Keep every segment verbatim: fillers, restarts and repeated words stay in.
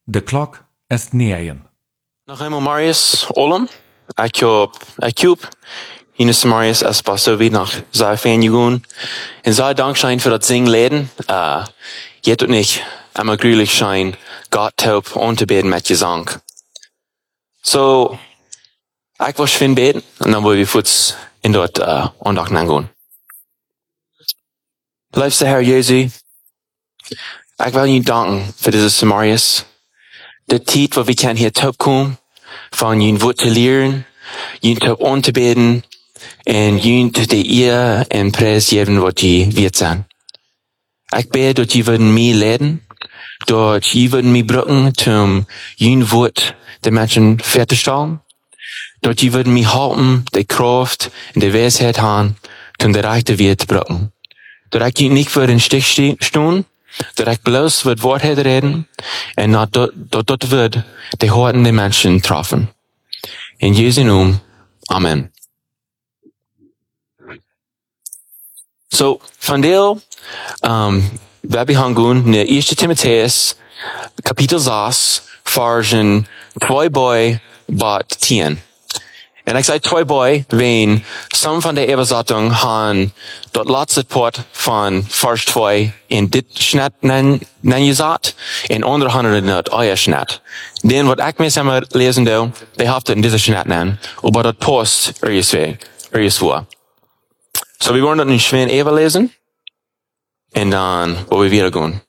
De klok est negen. Nog eenmaal Marius Olem. Ik heb, ik heb hier is Marius als pastor weer nog zijn fan gegaan. En zijn dankzij voor dat zingleden. Uh, je hebt het niet einmal gruwelijk zijn Gott taub om te beden met je zang. So, ik was fin beden en dan willen we voets in dat uh, aandacht gaan. Liefste Herr Jezus, ik wil je danken voor deze Marius. De tijd waar we kan hier taub komen, van je woord te leren, je taub aan te beden, en je de eer en prijs geven wat je weet zijn. Ik bid dat je willen mij leiden, dat je willen mij brengen om je woord de mensen ver te stellen, dat je willen mij helpen, de kracht en de wijsheid hebben, om de rechte weer te brengen. Dat ik je niet voor een stich staan, dat ik bloos wat woordheid reden, en dat dat, dat wordt de harten der mensen treffen. In Jesu naam, amen. So, van deel, um, we gaan gaan naar eerste Timotheus, kapitel zes, versen twee bij tot tien. En ik zei twee bij, wen some van de übersetzung gaan dat laatste part van vers twee in dit schnitt nen, nen gezet, en andere gaan het eier schnitt. Den wat ik mee samen lezen doe, die heeft het in deze schnitt nen, aber dat post er is twee, er is voor. So, we wollen dat in Schwen even lezen, en dan wollen we weer gaan.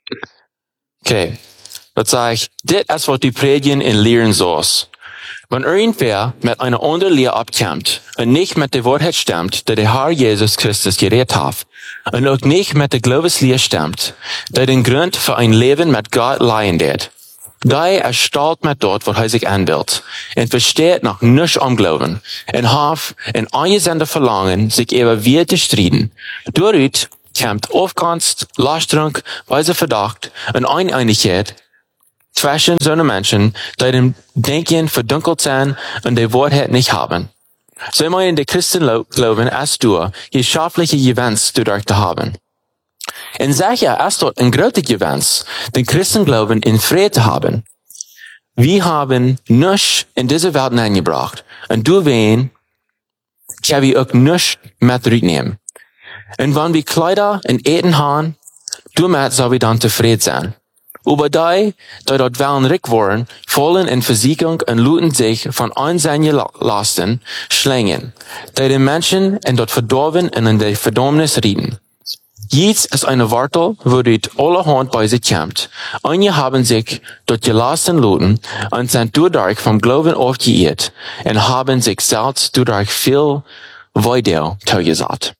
Okay, dat zeg, dit is wat die predigen en leren zoals. Wanneer irgendwer met een andere leer opkomt en niet met de waarheid stemt dat de Herr Jesus Christus gered heeft, en ook niet met de geloofsleer stemt, dat den grond voor een leven met God leiden deed. Die erstalt met dat wat hij zich aanbeeldt, en versteht nog niets om geloven, en heeft een aangezende verlangen zich even weer te strijden. Daaruit komt afkomst, lastdruk, wijze verdacht, en oneindigheid zwischen zo'n mensen, die dem denken verdunkeld zijn en de waarheid niet hebben. Zij so, in de Christen geloven als du, je schaffelijke gewens dadurch te hebben. En zeg je, als dat een grote gewens, den Christen geloven in vrede te hebben. We hebben niets in deze wereld aangebracht, en du ween, kan we ook niets met uitnemen. En wanneer we kleider en eten hebben, daarmee zal we dan tevreden zijn. Aber die, die dort wel rik worden, vallen in Versicherung und looten sich von ein seine Lasten schlängen, die den Menschen in dort verdorben und in die Verdammnis rieten. Jetzt ist eine Wartel, wo dort allerhand bei sich kommt. Einige haben sich dort gelassen looten und sind dadurch vom Glauben aufgeirrt und haben sich selbst dadurch viel weiter zugesagt.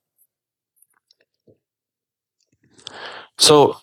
So,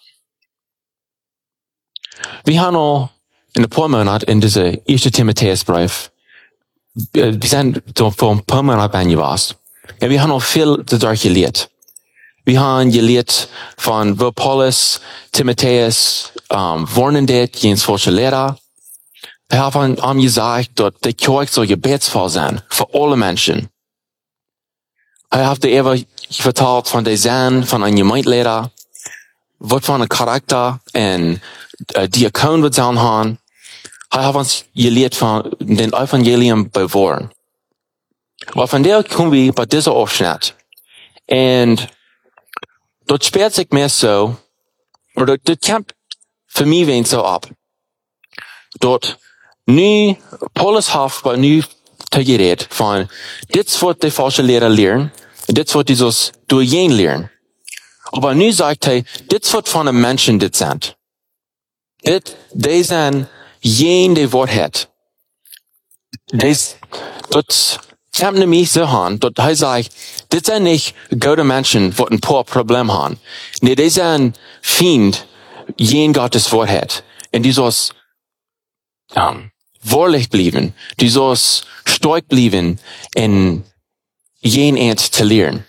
wir haben al in een paar maanden in deze eerste Timotheusbrief, we zijn zo voor een paar maanden bij geweest. En we hebben al veel daardoor geleerd. We hebben geleerd van waar Paulus, Timotheus, um, warnen deed, jens falsche leraar. We hebben hem gezegd dat de kerk zal gebedsvol zijn voor alle mensen. Hij heeft de even verteld van de zin van een gemeenteleraar, wat van een karakter en Uh, diakoon wat zijn gaan. Hij heeft ons geleerd van den evangelium bewahren. Maar van daar komen we bij deze afschnitt. En dat speelt zich meer zo, maar dat, dat komt voor mij weer zo op. Dat nu, Paulus heeft bij nu tegereed van, dit is wat de falsche leraar leren, dit is wat die zoals door je leren. Maar nu zegt hij, dit is wat van de mensen dit zijn. Dit, die zijn geen de waarheid. Deze, dat komt naar mij zo aan, dat hij zegt, dit zijn niet goede mensen wat een paar probleem hebben. Nee, die zijn vriend, geen Gottes waarheid. En die zoals, um, waarlijk blijven, die zoals sterk blijven en geen eens te leren.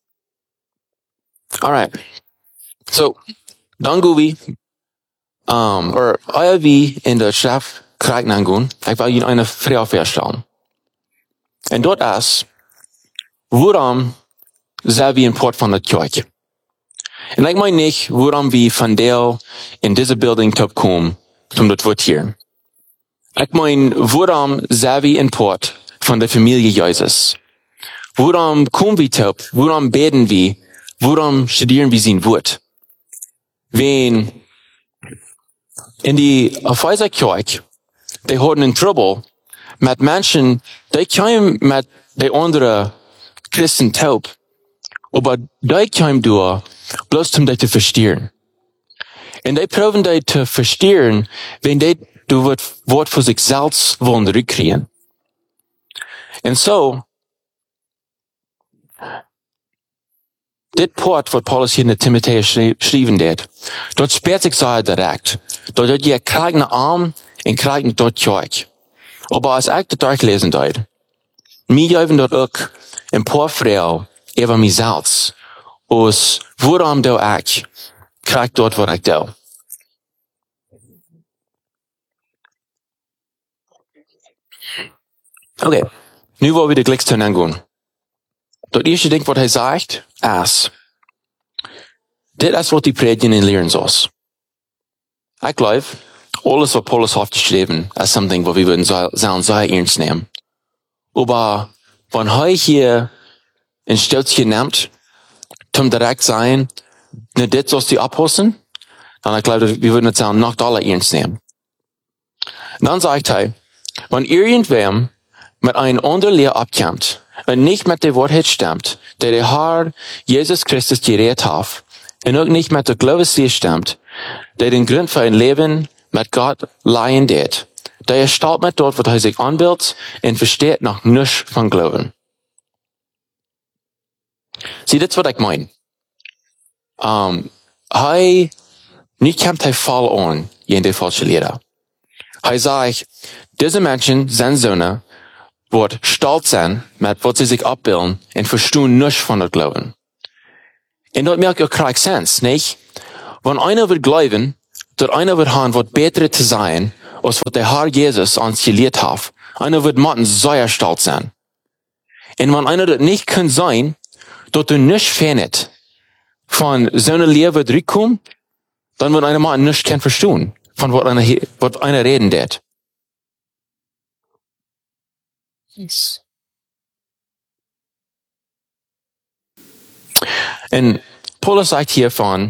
Alright. So, dan gaan we Um, or euer wie in der Schrift krijgen aangaan, ik wil je een vraag stellen. En dat is, waarom zijn we een part van de kerk? En ik meen niet, waarom we van deel in deze building top komen, zum dat Wort hier. Ik mein, waarom zijn we in Port van de familie Jezus? Waarom komen we top? Waarom beten we? Waarom studieren we zijn Wort? Wenn in die Epheser Kirche, die hadden een trouble met mensen, die kwamen met de andere Christen taub, aber die kwamen door, bloß um die te verstehen. En die proben die te verstehen, wenn die door het woord voor zichzelf willen terugkrijgen. En zo, dit poort wat Paulus hier in de Timotheus schrijven deed, dat speelt zich zo direct. Dat je krijgt een arm en krijgt een tot kerk. Aber als ik dat durchlezen deed, mij geven dat ook een paar vrouwen over mijzelf, als waarom doe ik, krijg dat wat ik doe. Oké, okay. Nu wollen we de Gleichstellung angehen. Das erste Ding, was er sagt, ist, das ist, was die Predigen und Lehren soll. Ich glaube, alles, was Paulus hat geschrieben, ist something, was wir würden sagen, sehr ernst nehmen. Aber, wenn er hier ein Stelzchen nimmt, zum direkt sein, nicht das, was die abhossen, dann ich glaube, wir würden nicht sagen, nicht alle ernst nehmen. Dann sagt er, wenn irgendwem mit einer anderen Lehre abkommt und nicht mit der Wahrheit stimmt, der der Herr Jesus Christus geredet hat, und auch nicht mit der Glaubenslehre stimmt, der den Grund für ein Leben mit Gott leihen tät, der steht mit dort, was er sich anbildet, und versteht noch nichts von Glauben. Sieh, das, was ich meine. Um, er, nicht kommt er voll an, in die falsche Lehre. Er sagt, diese Menschen sind Söhne, die stolz sind, mit was sie sich abbilden, und verstehen nichts von der Glauben. Und das macht auch keinen Sinn, nicht? Wenn einer wird glauben, dass einer wird haben, was besser zu sein, als was der Herr Jesus uns gelehrt hat, einer wird machen, sehr stolz sein. Und wenn einer das nicht kann sein, dass er nicht findet, von so einer Lehre wird zurückkommen, dann wird einer machen, nicht kann verstehen, von was einer, was einer reden wird. Yes. Und Paulus sagt hiervon,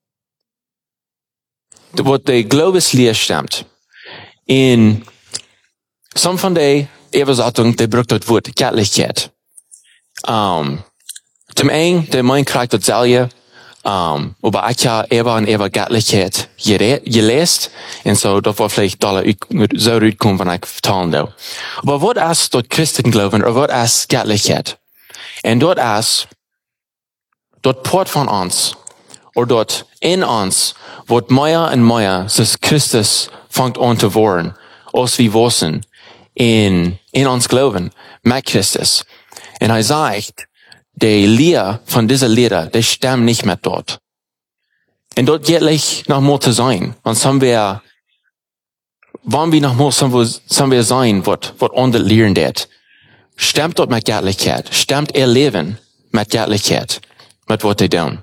was der Glaubenslehre stimmt. In some von der Übersetzung, der braucht das Wort Göttlichkeit. Um, zum einen, der mein kriegt das selbe, um, aber ich habe Eva und Eva Göttlichkeit gelesen, und so, das war vielleicht da so rauskommen, wenn ich vertalen darf. Aber was ist dort Christenglauben, oder was ist Göttlichkeit? Und dort ist, dort Port von uns, oder dort in uns, wird mehr und mehr, dass Christus fängt an zu werden, als wir wissen, in, in uns glauben, mit Christus. Und er sagt, die Lehre von dieser Lehre, die stimmt nicht mehr dort. Und dort jährlich noch mal zu sein, und sollen wir, wann wir noch mal sollen wir sein, was, was andere lehren wird, stimmt dort mit Göttlichkeit, stimmt ihr Leben mit Göttlichkeit, mit was sie tun.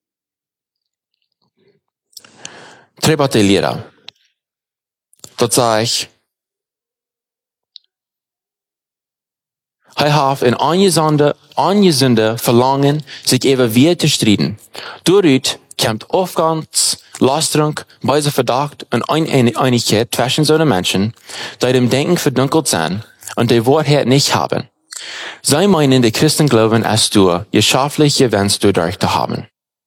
Trebat die Lehre. Dort sage ich, er hat ein angesünde, angesünde Verlangen, sich eben wieder zu streiten. Dadurch kommt Aufgangs, Lasterung, böse Verdacht und Einigkeit zwischen so Menschen, die dem Denken verdunkelt sind und die Wahrheit nicht haben. Sie meinen, die Christen glauben, als du geschaffliche Wennst du durch zu haben.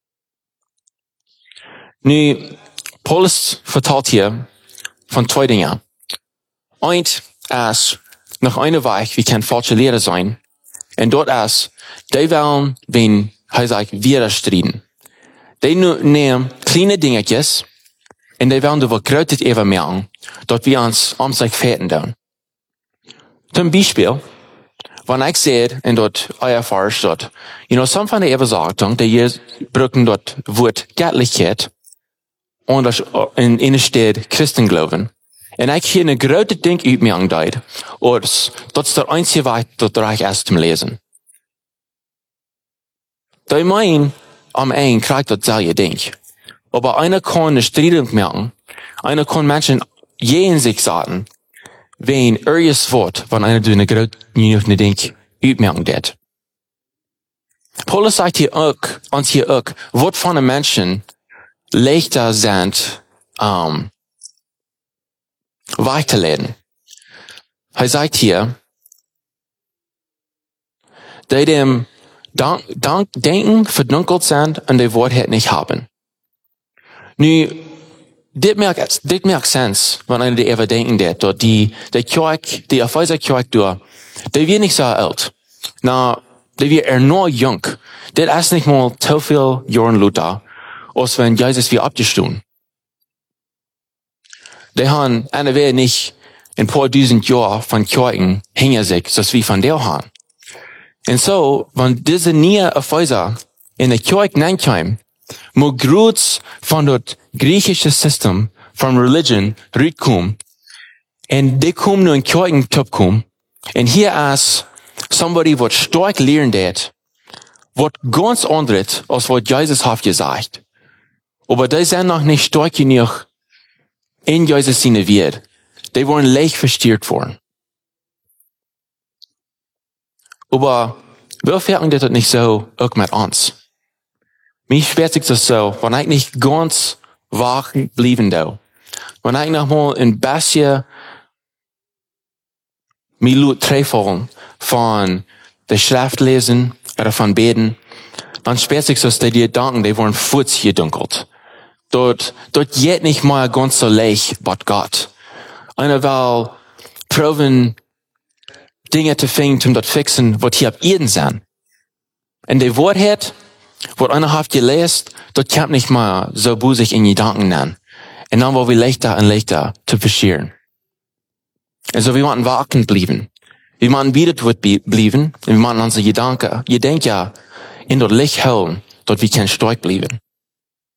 Nu, Paulus vertelt hier von zwei Dingen. Eins ist, nach einer Weich, wie kann falsche Lehre sein. Und dort ist, die wollen, wenn, er sagt, wir streiten. Die nehmen kleine Dingetjes, und die wollen, wir größtes eben merken, dass wir uns um sich fährten tun. Zum Beispiel, wenn ich sehe, und dort erfahre dort, you know, some von der Übersetzung, die hier brücken dort Wort Göttlichkeit, und das in, in steht Christenglauben. Und ich hier eine große Ding uitmerken deed, als dat is de einzige Weg, dat er erst zum Lesen. Die meinen, am Ende kriegt das selbe Ding. Aber einer kann eine Streitung merken, einer kann Menschen je in sich zaten, wen erjes Wort, van einer du eine grote nieuwe denk uitmerken deed. Paulus sagt hier ook, ons hier ook, wat van een mensen leichter zijn, um, weiter te leiden. Hij zegt hier, die dem dank, dank, denken verdunkelt zijn en die Woordheid niet hebben. Nu, dit maakt, dit maakt sens, wanneer die even denken dat, dat die, die kerk, die auf dieser kerk door, die weer niet zo oud. Nou, die weer er nog jong. Dit is niet mal te veel jaren Luther, als wenn Jezus weer abgestoen. Die haben eine weer nicht ein paar duizend Jahre von Kirchen hinter sich, so wie von der haben. Und so, wenn diese neue Erfolge in der Kirche hineinkommen, muss groß von das griechische System von Religion rüberkommen, und die kommen nur in Kirchen kommen, und hier ist somebody, was stark lernen wird, was ganz anderes, als was Jesus hat gesagt. Aber die sind noch nicht stark genug in Jesus seine Welt. Die wurden leicht verstört worden. Aber wir merken das nicht so auch mit uns. Mich spürt sich das so, wenn ich nicht ganz wach blieben da. Wenn ich noch mal ein bisschen Minuten treffen von der Schrift lesen oder von beten, dann spürt sich so, dass die Gedanken, die wurden futz gedunkelt. Dort, dort geht nicht mal ganz so leicht bei Gott. Einer will proben, Dinge zu finden, um dort fixen, was hier ab Erden sind. Und die Wahrheit, was einer hat gelesen, dort kommt nicht mal so busig in Gedanken an. Und dann wollen wir leichter und leichter zu verstehen. Also wir wollen wachend bleiben. Wir wollen wieder bleiben. Und wir wollen unsere Gedanken, ihr denkt ja, in dort Licht holen, dort wir können stark bleiben.